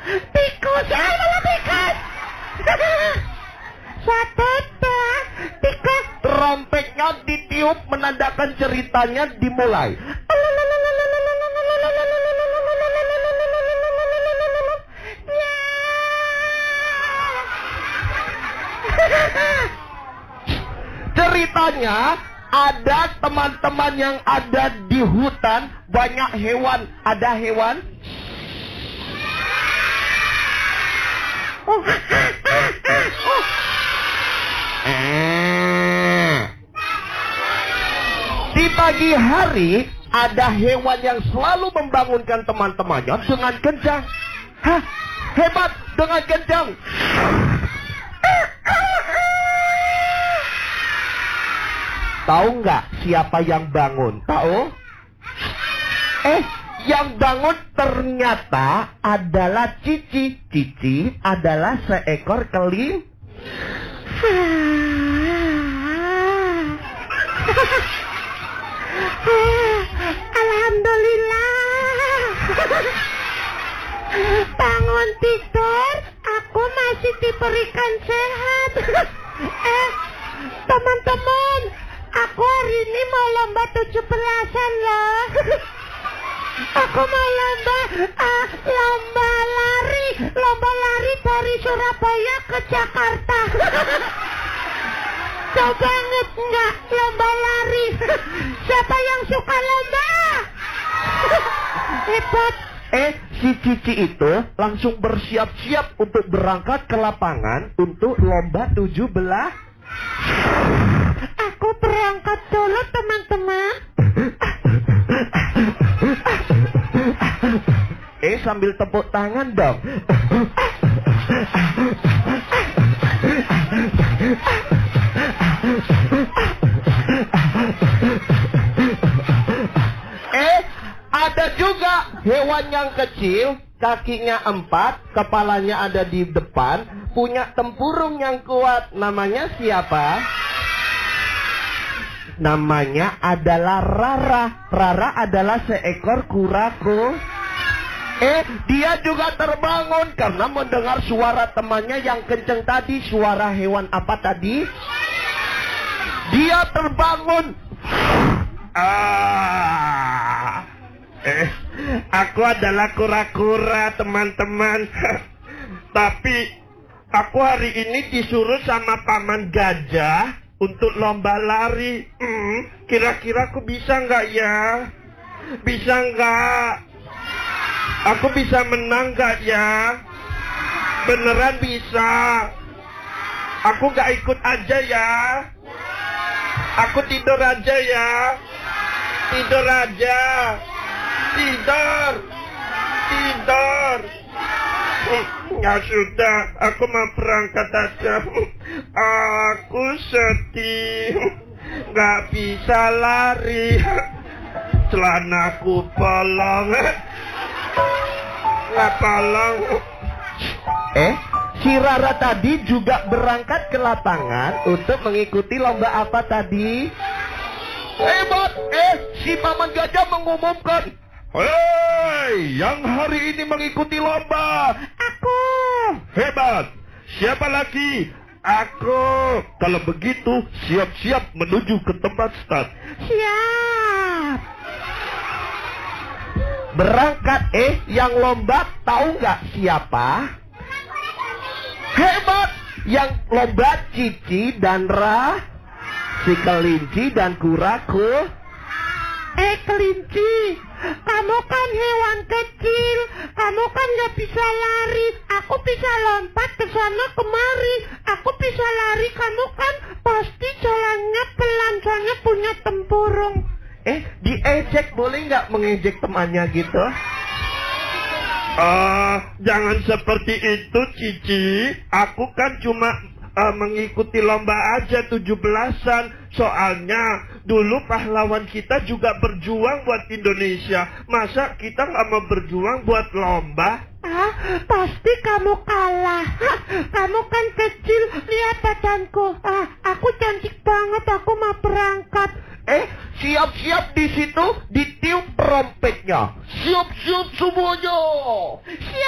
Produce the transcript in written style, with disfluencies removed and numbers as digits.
Tikus, malah tikus. Satu, dua, tiga. Trompetnya ditiup menandakan ceritanya dimulai. Ceritanya ada teman-teman yang ada di hutan, banyak hewan. Ada hewan. Di pagi hari ada hewan yang selalu membangunkan teman-temannya dengan kencang. Hah, hebat, dengan kencang. Tahu nggak siapa yang bangun? Tahu? Yang bangun ternyata adalah Cici. Cici adalah seekor keling. Alhamdulillah. Bangun tidur, aku masih diberikan sehat. Teman-teman, aku hari ini mau lomba 17-an loh. Aku mau lomba lari dari Surabaya ke Jakarta. Coba banget nggak lomba lari? Siapa yang suka lomba? Hebat. Si Cici itu langsung bersiap-siap untuk berangkat ke lapangan untuk lomba 17. Aku berangkat dulu, teman-teman. Sambil tepuk tangan dong. Ada juga hewan yang kecil, kakinya 4, kepalanya ada di depan, punya tempurung yang kuat. Namanya siapa? Namanya adalah Rara. Rara adalah seekor kura-kura. Dia juga terbangun karena mendengar suara temannya yang kenceng tadi. Suara hewan apa tadi? Dia terbangun. Aku adalah kura-kura, teman-teman. Tapi aku hari ini disuruh sama paman gajah untuk lomba lari. Kira-kira aku bisa nggak ya? Bisa nggak? Aku bisa menang nggak ya? Beneran bisa. Aku nggak ikut aja ya. Aku tidur aja ya. Tidur aja. Tidur. Ya sudah, aku mau berangkat aja. Aku sedih, nggak bisa lari. Celanaku bolong. Nggak bolong. Si Rara tadi juga berangkat ke lapangan untuk mengikuti lomba apa tadi? Hebat! Si paman gajah mengumumkan, hei, yang hari ini mengikuti lomba. Aku. Hebat! Siapa lagi? Aku. Kalau begitu, siap-siap menuju ke tempat start. Siap. Berangkat, yang lomba tahu nggak siapa? Hebat! Yang lomba Cici dan si kelinci dan kura-kura. Kelinci, kamu kan hewan kecil, kamu kan gak bisa lari. Aku bisa lompat ke sana kemari. Aku bisa lari, kamu kan pasti jalannya pelan, soalnya punya tempurung. Diejek, boleh nggak mengejek temannya gitu? Jangan seperti itu, Cici. Aku kan cuma mengikuti lomba aja 17-an. Soalnya dulu pahlawan kita juga berjuang buat Indonesia. Masa kita nggak mau berjuang buat lomba? Pasti kamu kalah. Kamu kan kecil, lihat badanku. Aku cantik banget, aku mau berangkat. Siap-siap di situ ditiup trompetnya. Siap-siap semuanya.